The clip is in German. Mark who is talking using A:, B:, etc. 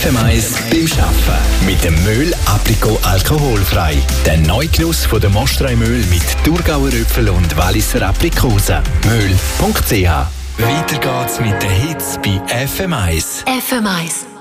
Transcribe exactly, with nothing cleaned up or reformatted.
A: F M eins beim Arbeiten. Mit dem Mühl Aprikot alkoholfrei. Der Neugenuss von der Mostrei-Mühl mit Thurgauer Äpfel und Walliser Aprikosen. Mühl punkt c h. Weiter geht's mit den Hits bei F M eins.
B: F M eins.